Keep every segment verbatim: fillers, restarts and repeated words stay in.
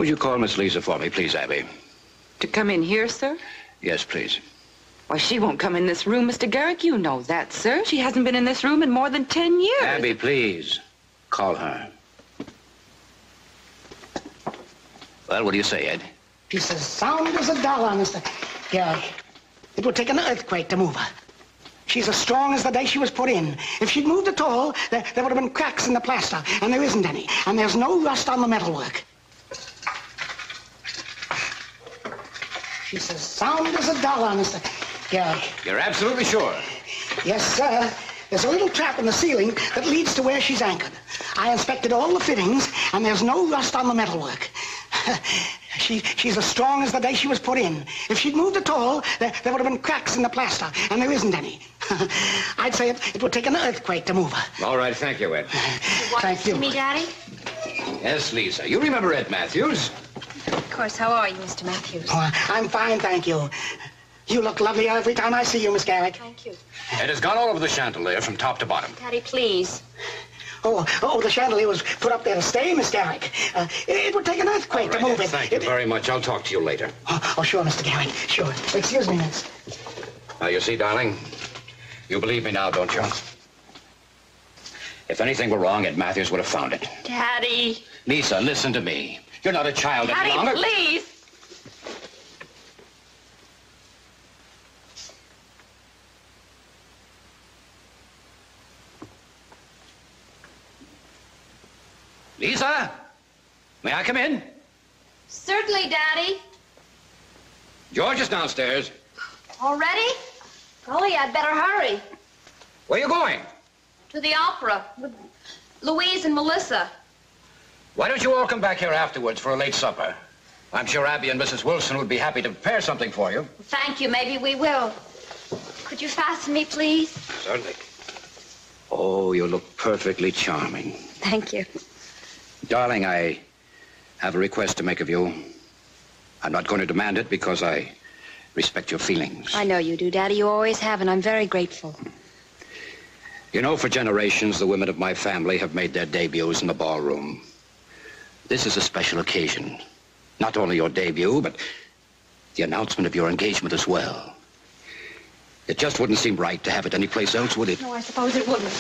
Would you call Miss Lisa for me, please, Abby? To come in here, sir? Yes, please. Why, she won't come in this room, Mister Garrick. You know that, sir. She hasn't been in this room in more than ten years. Abby, please. Call her. Well, what do you say, Ed? She's as sound as a dollar, Mister Garrick. It would take an earthquake to move her. She's as strong as the day she was put in. If she'd moved at all, there, there would have been cracks in the plaster, and there isn't any. And there's no rust on the metalwork. She's as sound as a dollar, Mister Garrick. You're absolutely sure? Yes, sir. There's a little trap in the ceiling that leads to where she's anchored. I inspected all the fittings, and there's no rust on the metalwork. she, she's as strong as the day she was put in. If she'd moved at all, there, there would have been cracks in the plaster, and there isn't any. I'd say it, it would take an earthquake to move her. All right, thank you, Ed. Thank you. To me, Daddy? Yes, Lisa. You remember Ed Matthews? Of course. How are you, Mister Matthews? Oh, I'm fine, thank you. You look lovely every time I see you, Miss Garrick. Thank you. Ed has gone all over the chandelier from top to bottom. Daddy, please. Oh, oh, the chandelier was put up there to stay, Miss Garrick. Uh, it, it would take an earthquake All right, to move Ed, it. Thank it, you very much. I'll talk to you later. Oh, oh, sure, Mister Garrick, sure. Excuse me, miss. Now, you see, darling, you believe me now, don't you? If anything were wrong, Ed Matthews would have found it. Daddy. Lisa, listen to me. You're not a child any Daddy, longer. please. Lisa, may I come in? Certainly, Daddy. George is downstairs. Already? Golly, I'd better hurry. Where are you going? To the opera with Louise and Melissa. Why don't you all come back here afterwards for a late supper? I'm sure Abby and Missus Wilson would be happy to prepare something for you. Thank you. Maybe we will. Could you fasten me, please? Certainly. Oh, you look perfectly charming. Thank you. Darling, I have a request to make of you. I'm not going to demand it because I respect your feelings. I know you do, Daddy. You always have, and I'm very grateful. You know, for generations, the women of my family have made their debuts in the ballroom. This is a special occasion. Not only your debut, but the announcement of your engagement as well. It just wouldn't seem right to have it anyplace else, would it? No, I suppose it wouldn't.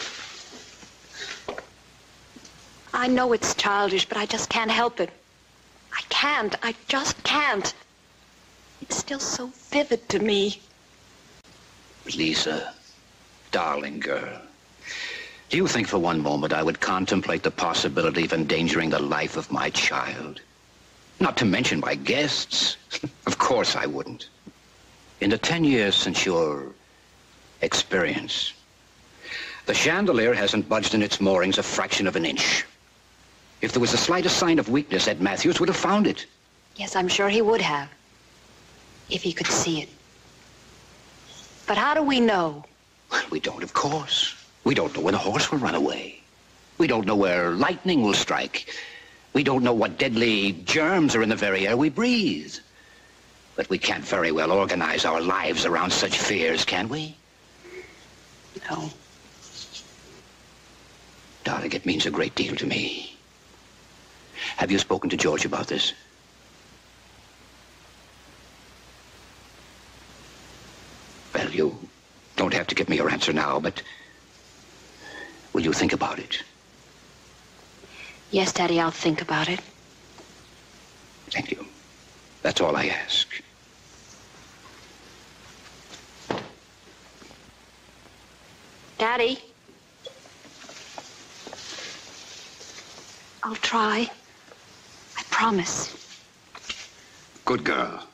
I know it's childish, but I just can't help it. I can't. I just can't. It's still so vivid to me. Lisa, darling girl, do you think for one moment I would contemplate the possibility of endangering the life of my child? Not to mention my guests. Of course I wouldn't. In the ten years since your experience, the chandelier hasn't budged in its moorings a fraction of an inch. If there was the slightest sign of weakness, Ed Matthews would have found it. Yes, I'm sure he would have. If he could see it. But how do we know? Well, we don't, of course. We don't know when a horse will run away. We don't know where lightning will strike. We don't know what deadly germs are in the very air we breathe. But we can't very well organize our lives around such fears, can we? No. Darling, it means a great deal to me. Have you spoken to George about this? Well, you don't have to give me your answer now, but will you think about it? Yes, Daddy, I'll think about it. Thank you. That's all I ask. Daddy? I'll try. I promise. Good girl.